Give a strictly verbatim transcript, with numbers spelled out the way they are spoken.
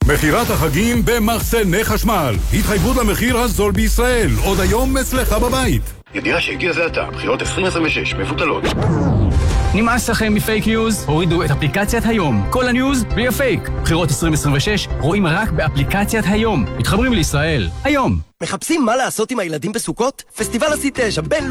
מחירת החגים במחסני חשמל. התחייבות למחיר הזול בישראל. עוד היום אצלך בבית. ידיעה שהגיע זה עתה, בחירות עשרים עשרים ושש, מבוטלות. נמאס לכם מפייק ניוז? הורידו את אפליקציית היום. כל הניוז בלי הפייק. בחירות עשרים עשרים ושש רואים רק באפליקציית היום. מתחברים לישראל. היום. מחפשים מה לעשות עם הילדים בסוכות? פסטיבל הסי תשע בין